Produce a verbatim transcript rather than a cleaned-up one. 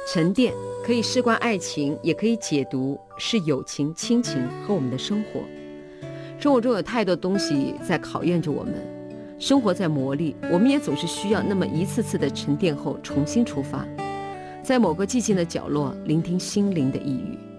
沉淀可以事关爱情，也可以解读是友情、亲情和我们的生活。生活中有太多东西在考验着我们，生活在磨砺，我们也总是需要那么一次次的沉淀后重新出发，在某个寂静的角落聆听心灵的呓语。